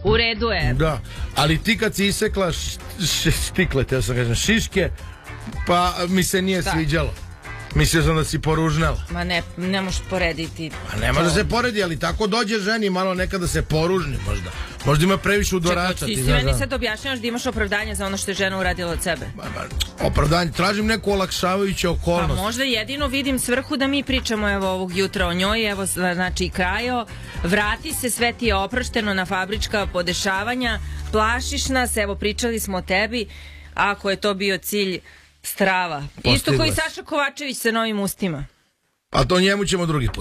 U redu je. Da, ali ti kad si isekla štikle, teo sam kažem, šiške, pa mi se nije sviđalo. Mislio sam da si poružnela. Ma ne možeš porediti. Pa ne može da se poredi, ali tako dođe ženi malo nekada se poružni možda. Možda ima previše udorača. Ti si meni sad objašnjavaš da imaš opravdanje za ono što je žena uradila od sebe. Opravdanje, tražim neku olakšavajuću okolnost. Pa možda jedino vidim svrhu da mi pričamo evo ovog jutra o njoj, evo znači Krajo, vrati se, sve ti je oprošteno na fabrička podešavanja, plašiš nas, evo pričali smo o tebi, ako je to bio cilj, strava. Isto koji Saša Kovačević sa novim ustima. A to njemu ćemo drugi put.